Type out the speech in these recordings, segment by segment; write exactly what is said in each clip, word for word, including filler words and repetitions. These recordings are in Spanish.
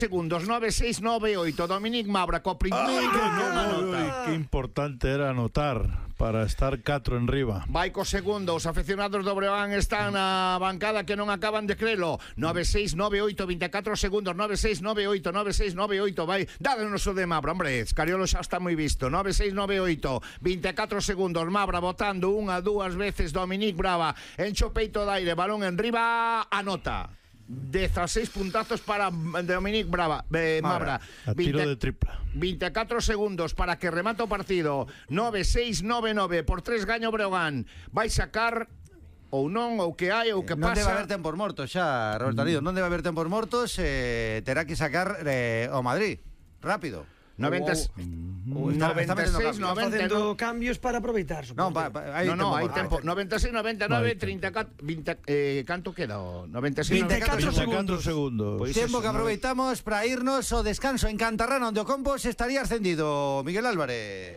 segundos, nove seis nove oito. Dominic Mabra co primeiro non anota. Que importante era anotar para estar catro en riba. Vai co segundo, os aficionados do Breogán están na bancada que non acaban de crelo. Nove seis nove oito, veinticuatro segundos, nove seis nove oito, nove seis nove oito. Vai, dádenos o de Mabra, hombre, Scariolo xa está moi visto. Nove seis nove oito, veinticuatro segundos, Mabra botando unha, dúas veces, Dominic Brava encho peito de aire, balón en riba, anota. dieciséis puntazos para Dominic Brava, eh, Mabra. A tiro de tripla. veinticuatro segundos para que remate o partido. Nove seis nove nove, por tres gaño Breogán. Vai sacar ou non, ou que hai, ou que non pasa. Non debe haber tempos mortos xa, Roberto Anido. Non debe haber tempos mortos, eh, terá que sacar eh, o Madrid. Rápido. noventa, oh, oh, está, noventa y seis, está noventa, facendo cambios para aproveitar, No, supongo. pa, pa, hai no, no, tempo hai morto. tempo. noventa y seis, noventa y nueve, Hai treinta y cuatro, veinte, eh, canto queda? noventa y seis, veinticuatro veinticuatro segundos. Pois Tiempo eso, que aproveitamos para irnos ao descanso en Cantarrana, onde o Compos estaría ascendido. Miguel Álvarez.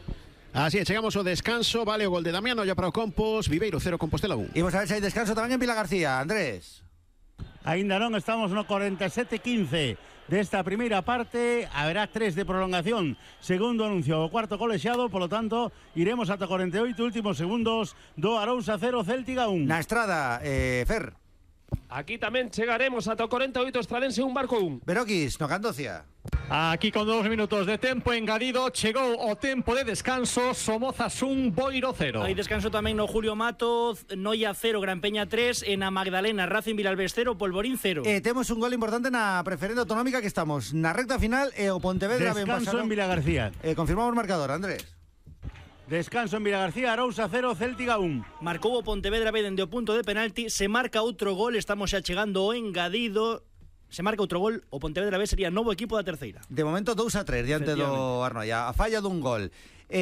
Así é, chegamos ao descanso. Vale o gol de Damián, olla para o Compos. Viveiro cero, Compostela un. Imos a ver se hai descanso tamén en Vila García. Andrés. Ainda non, estamos no cuarenta y siete quince desta primeira parte. Haberá tres de prolongación, segundo anuncio o cuarto colexiado. Polo tanto, iremos ata cuarenta y oito últimos segundos do Arousa cero, Céltiga un. Na Estrada, eh, Fer. Aquí tamén chegaremos ata o cuarenta y oito, Estradense un, Barco un. Beroquis, no Candocia. Aquí con dos minutos de tempo engadido chegou o tempo de descanso. Somozas un, Boiro cero. Hai descanso tamén no Julio Mato, Noia cero, Gran Peña tres, e na Magdalena, Racing Vilalbés cero, Polvorín cero. Eh, temos un gol importante na preferente autonómica, que estamos na recta final e o Pontevedra ben Descanso pasado. en Vila García. Eh, confirmamos marcador, Andrés. Descanso en Vila García, Arousa cero, Céltiga un. Marcou o Pontevedra ben dende o punto de penalti, se marca outro gol, estamos xa chegando ao engadido. Se marca outro gol, o Pontevedra B sería novo equipo da terceira. De momento dous a tres diante do Arnoia, a falla dun gol.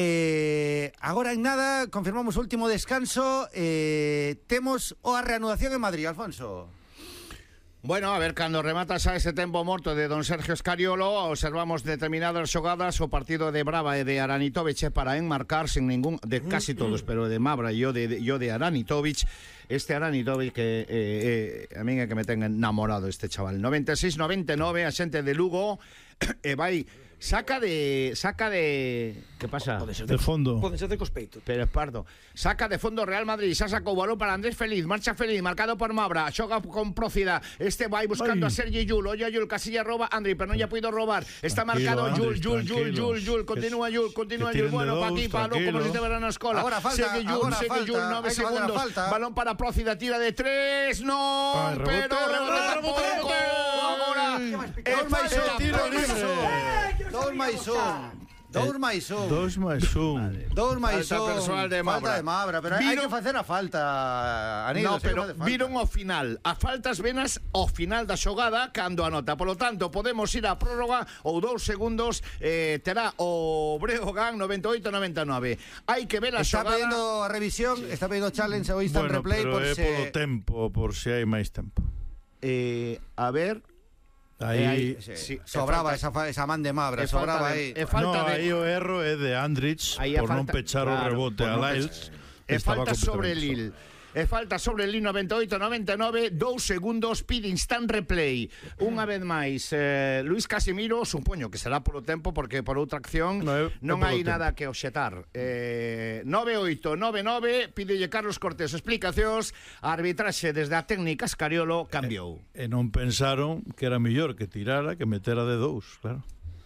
Eh, agora en nada confirmamos o último descanso. eh, Temos a reanudación en Madrid, Alfonso. Bueno, a ver, cando remata xa ese tempo morto de don Sergio Scariolo, observamos determinadas xogadas. O partido de Brava e de Aranitovic para enmarcar sin ningún, de casi todos, pero de Mabra e yo de, yo de Aranitovic. Este Aranitovic que eh, eh, a min é que me ten enamorado este chaval. noventa y seis noventa y nove, a xente de Lugo e vai, saca de saca de que pasa? Pode ser De fondo. Pode ser de cospeito. Pero es pardo. Saca de fondo Real Madrid, xa sacou o balón para Andrés Feliz, marcha Feliz, marcado por Mabra, xoga con Prócida. Este vai buscando Ay. a Sergi Yul, oye Yul, Casilla roba André, pero non lle puido robar. Está Tranquilo, marcado Yul, Andrés, Yul, Yul, tranquilos. Yul, Yul, continúa Que- Yul, continúa que Yul, tiren bueno, de pa dous, aquí, palo, como tranquilo. si te verán na escola. Agora falta, Sergi Yul, agora Sergi falta, Yul, nove hai que facer a segundos. falta. Balón para Prócida, tira de tres, no, Ay, rebote, pero rebote, rebote, rebote. agora. Dos máis un, tiro dos máis libre. un. Dos máis un. Dos máis un. Dos máis un. Dos máis Falta un. persoal de Mabra. Falta de Mabra, pero hai Viro- que facer a falta, Anido. No, pero viron o ao final. A faltas venas ao final da xogada cando anota. Polo tanto, podemos ir á prórroga ou dous segundos. eh, Terá o Breogán noventa y oito noventa y nueve. Hai que ver a Está xogada. pedindo a revisión, está pedindo challenge o instant Bueno, replay pero por é se... polo tempo, por se hai máis tempo. eh, A ver. Aí, eh, aí, Sí, sí, sobraba e esa, fa- esa man de Mabra, e falta sobraba de- aí. e falta no, de- aí o erro é de Andrich Aí a por non falta- pechar o claro, rebote por a non Lyles. E Estaba falta sobre completamente Lille. solo. E falta sobre Lille noventa y oito noventa y nueve. Dous segundos, pide instant replay. Unha vez máis, eh, Luis Casimiro, supoño que será polo tempo, porque por outra acción No, é- non é polo hai tempo. nada que obxetar. eh, nove oito nove nove, pídelle Carlos Cortés explicacións. A arbitraxe desde a técnica Scariolo cambiou. E non pensaron que era mellor que tirara que metera de dous, claro.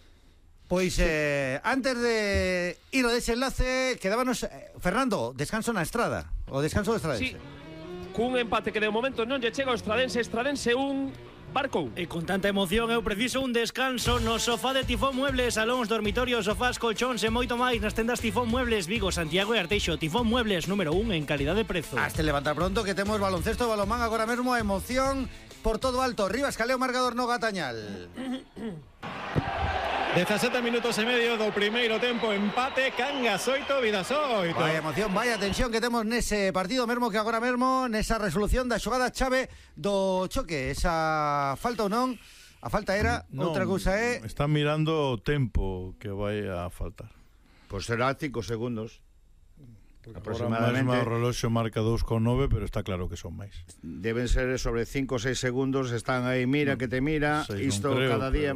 Pois eh, antes de ir ao desenlace, quedábanos eh, Fernando, descanso na Estrada. O descanso do Estradense. Sí, cun empate que de momento non lle chega ao Estradense. Estradense un, Barco un. E con tanta emoción eu preciso un descanso no sofá de Tifón Muebles, salóns, dormitorios, sofás, colchóns e moito máis nas tendas Tifón Muebles, Vigo, Santiago e Arteixo. Tifón Muebles, número un en calidad de prezo. Hasta levantar pronto que temos baloncesto, balonmán, agora mesmo a emoción por todo alto. Rivas, caleo, marcador no Gatañal. dezasete minutos e medio do primeiro tempo, empate, Cangas oito, Vidas oito. Vaya emoción, vaya tensión que temos nese partido mesmo que agora mesmo, nesa resolución da xogada chave do choque. Esa falta ou non, a falta era, Non, outra cousa é... Están mirando o tempo que vai a faltar. Pois será cinco segundos. aproximadamente. Ahora mesmo o reloxo marca dous con nove, pero está claro que son máis. Deben ser sobre cinco ou seis segundos, están aí, mira que te mira, Seis non isto creo, cada día